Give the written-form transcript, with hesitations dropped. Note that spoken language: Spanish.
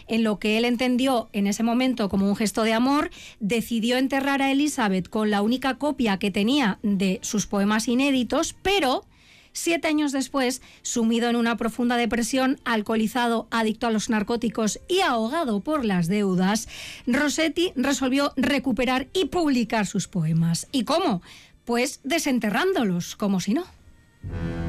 en lo que él entendió en ese momento como un gesto de amor, decidió enterrar a Elizabeth con la única copia que tenía de sus poemas inéditos, pero 7 años después, sumido en una profunda depresión, alcoholizado, adicto a los narcóticos y ahogado por las deudas, Rossetti resolvió recuperar y publicar sus poemas. ¿Y cómo? Pues desenterrándolos, como si no.